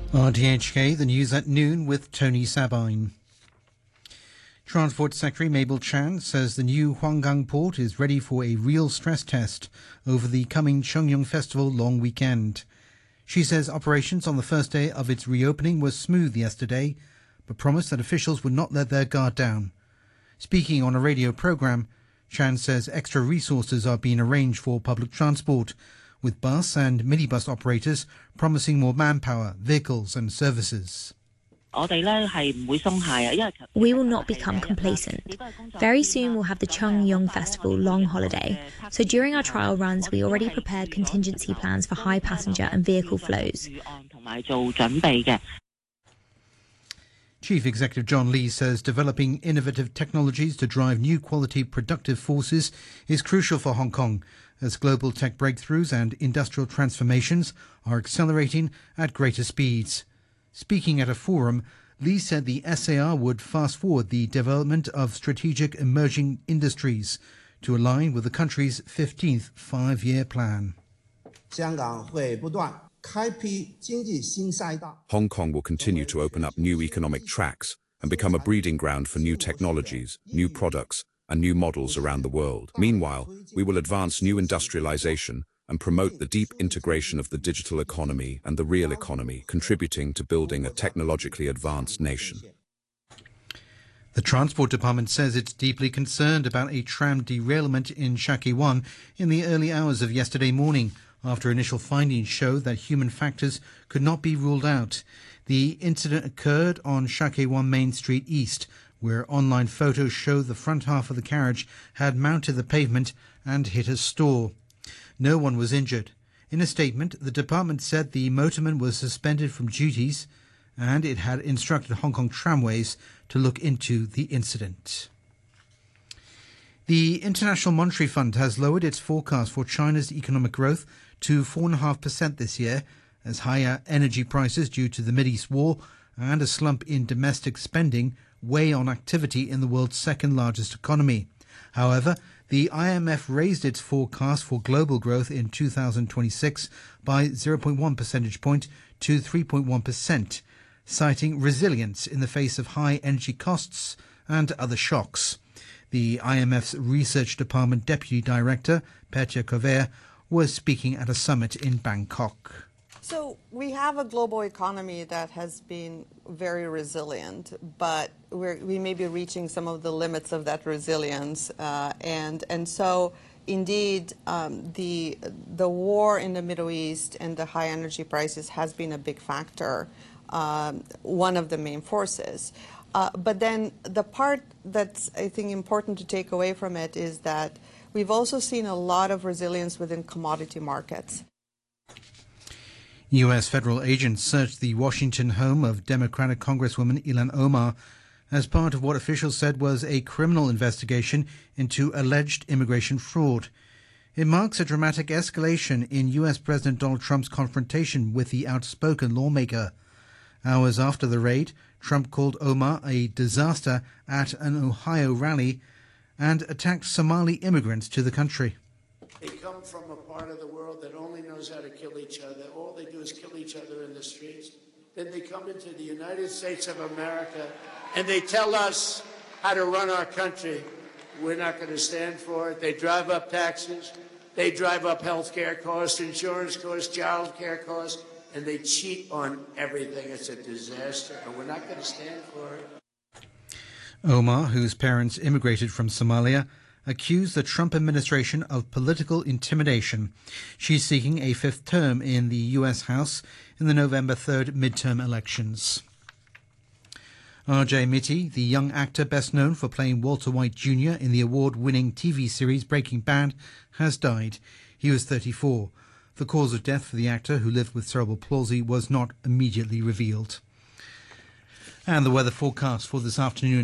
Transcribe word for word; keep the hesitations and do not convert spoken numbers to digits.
R T H K, the news at noon with Tony Sabine. Transport Secretary Mabel Chan says the new Huanggang port is ready for a real stress test over the coming Chungyong Festival long weekend. She says operations on the first day of its reopening were smooth yesterday, but promised that officials would not let their guard down. Speaking on a radio programme, Chan says extra resources are being arranged for public transport, with bus and minibus operators promising more manpower, vehicles and services. We will not become complacent. Very soon we'll have the Chungyong Festival long holiday, so during our trial runs we already prepared contingency plans for high passenger and vehicle flows. Chief Executive John Lee says developing innovative technologies to drive new quality productive forces is crucial for Hong Kong, as global tech breakthroughs and industrial transformations are accelerating at greater speeds. Speaking at a forum, Lee said the S A R would fast-forward the development of strategic emerging industries to align with the country's fifteenth five-year plan. Hong Kong will continue to open up new economic tracks and become a breeding ground for new technologies, new products, and new models around the world. Meanwhile, we will advance new industrialization and promote the deep integration of the digital economy and the real economy, contributing to building a technologically advanced nation. The Transport Department says it's deeply concerned about a tram derailment in Sha Kee Wan in the early hours of yesterday morning, after initial findings showed that human factors could not be ruled out. The incident occurred on Sha Kee Wan Main Street East, where online photos show the front half of the carriage had mounted the pavement and hit a store. No one was injured. In a statement, the department said the motorman was suspended from duties and it had instructed Hong Kong Tramways to look into the incident. The International Monetary Fund has lowered its forecast for China's economic growth to four point five percent this year, as higher energy prices due to the Mideast war and a slump in domestic spending weigh on activity in the world's second largest economy. However, the I M F raised its forecast for global growth in two thousand twenty-six by zero point one percentage point to three point one percent, citing resilience in the face of high energy costs and other shocks. The I M F's Research Department Deputy Director, Petya Kover, was speaking at a summit in Bangkok. So we have a global economy that has been very resilient, but we're, we may be reaching some of the limits of that resilience. Uh, and, and so, indeed, um, the, the war in the Middle East and the high energy prices has been a big factor, um, one of the main forces. Uh, but then the part that's, I think, important to take away from it is that we've also seen a lot of resilience within commodity markets. U S federal agents searched the Washington home of Democratic Congresswoman Ilhan Omar as part of what officials said was a criminal investigation into alleged immigration fraud. It marks a dramatic escalation in U S President Donald Trump's confrontation with the outspoken lawmaker. Hours after the raid, Trump called Omar a disaster at an Ohio rally and attacked Somali immigrants to the country. They come from a part of the world that only knows how to kill each other. All they do is kill each other in the streets. Then they come into the United States of America and they tell us how to run our country. We're not going to stand for it. They drive up taxes. They drive up health care costs, insurance costs, child care costs, and they cheat on everything. It's a disaster, and we're not going to stand for it. Omar, whose parents immigrated from Somalia, accused the Trump administration of political intimidation. She's seeking a fifth term in the U S House in the November third midterm elections. R J Mitte, the young actor best known for playing Walter White Junior in the award-winning T V series Breaking Bad, has died. He was thirty-four. The cause of death for the actor, who lived with cerebral palsy, was not immediately revealed. And the weather forecast for this afternoon.